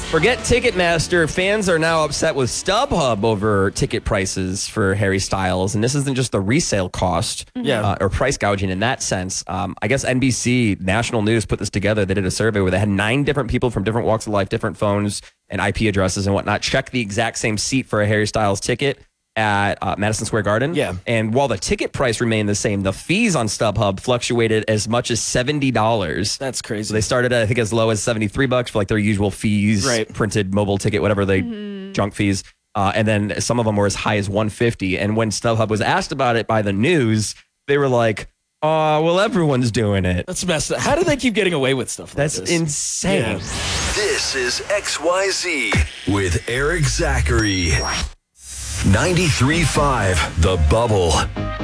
Forget Ticketmaster. Fans are now upset with StubHub over ticket prices for Harry Styles. And this isn't just the resale cost or price gouging in that sense. I guess NBC National News put this together. They did a survey where they had 9 different people from different walks of life, different phones and IP addresses and whatnot, check the exact same seat for a Harry Styles ticket at Madison Square Garden. Yeah. And while the ticket price remained the same, the fees on StubHub fluctuated as much as $70. That's crazy. So they started, I think, as low as $73 for like their usual fees, printed mobile ticket, whatever they junk fees. And then some of them were as high as $150. And when StubHub was asked about it by the news, they were like, "Oh, well, everyone's doing it." That's messed up. How do they keep getting away with stuff like That's this? insane. Yeah. This is XYZ with Eric Zachary. 93.5 The Bubble.